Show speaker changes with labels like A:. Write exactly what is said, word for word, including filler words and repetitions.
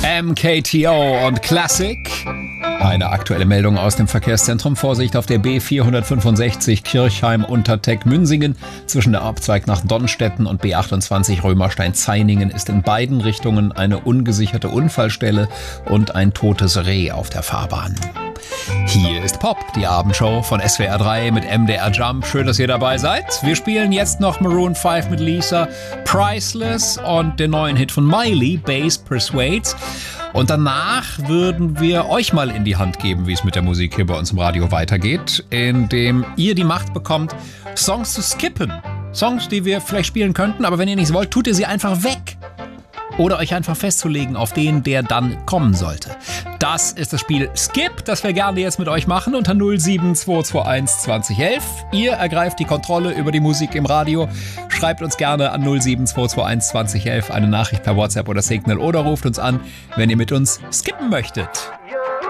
A: M K T O und Classic. Eine aktuelle Meldung aus dem Verkehrszentrum. Vorsicht auf der B vierhundertfünfundsechzig Kirchheim-Unterteck-Münsingen. Zwischen der Abzweig nach Donnstetten und B achtundzwanzig Römerstein-Zainingen ist in beiden Richtungen eine ungesicherte Unfallstelle und ein totes Reh auf der Fahrbahn. Hier ist Pop, die Abendshow von S W R drei mit M D R Jump. Schön, dass ihr dabei seid. Wir spielen jetzt noch Maroon fünf mit Lisa, Priceless und den neuen Hit von Miley, Bass Persuades. Und danach würden wir euch mal in die Hand geben, wie es mit der Musik hier bei uns im Radio weitergeht, indem ihr die Macht bekommt, Songs zu skippen. Songs, die wir vielleicht spielen könnten, aber wenn ihr nicht wollt, tut ihr sie einfach weg. Oder euch einfach festzulegen auf den, der dann kommen sollte. Das ist das Spiel Skip, das wir gerne jetzt mit euch machen unter null sieben zwei zwei eins zwanzig elf. Ihr ergreift die Kontrolle über die Musik im Radio. Schreibt uns gerne an null sieben zwei zwei eins zwanzig elf eine Nachricht per WhatsApp oder Signal oder ruft uns an, wenn ihr mit uns skippen möchtet.